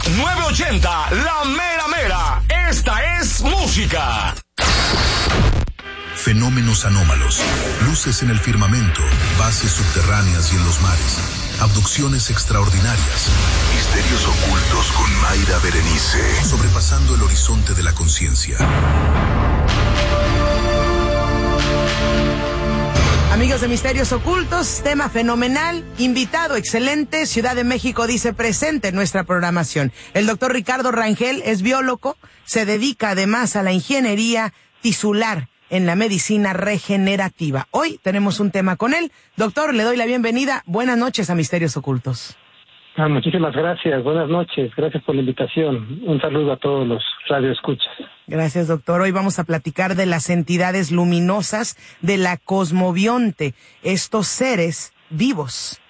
980, la mera mera. Esta es música. Fenómenos anómalos, luces en el firmamento, bases subterráneas y en los mares, abducciones extraordinarias, misterios ocultos con Mayra Berenice, sobrepasando el horizonte de la conciencia. Amigos de Misterios Ocultos, tema fenomenal, invitado excelente, Ciudad de México dice presente en nuestra programación. El doctor Ricardo Rangel es biólogo, se dedica además a la ingeniería tisular en la medicina regenerativa. Hoy tenemos un tema con él. Doctor, le doy la bienvenida. Buenas noches a Misterios Ocultos. Muchísimas gracias. Buenas noches. Gracias por la invitación. Un saludo a todos los radioescuchas. Gracias, doctor. Hoy vamos a platicar de las entidades luminosas de la cosmobionte, estos seres vivos